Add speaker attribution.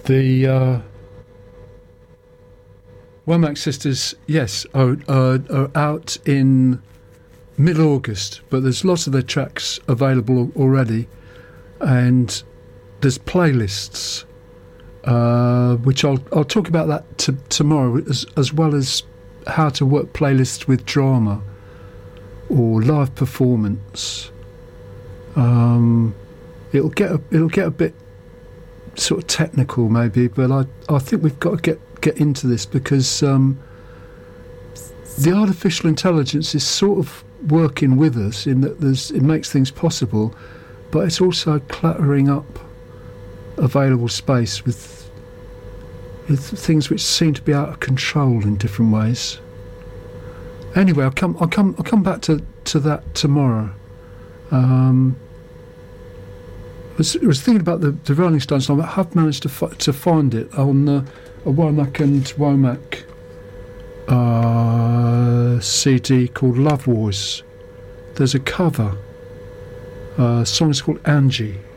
Speaker 1: The Womack Sisters, yes, are out in mid-August, but there's lots of their tracks available already, and there's playlists, which I'll talk about that tomorrow, as well as how to work playlists with drama or live performance. It'll get a bit sort of technical maybe, but I think we've got to get into this, because the artificial intelligence is sort of working with us in that it makes things possible, but it's also cluttering up available space with things which seem to be out of control in different ways. Anyway, I'll come back to that tomorrow. I was thinking about the Rolling Stones song. I have managed to find it on a Womack and Womack CD called Love Wars. There's a cover. The song is called Angie.